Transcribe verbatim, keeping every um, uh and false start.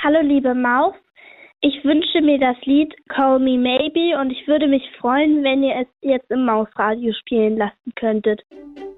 Hallo liebe Maus, ich wünsche mir das Lied Call Me Maybe und ich würde mich freuen, wenn ihr es jetzt im Mausradio spielen lassen könntet.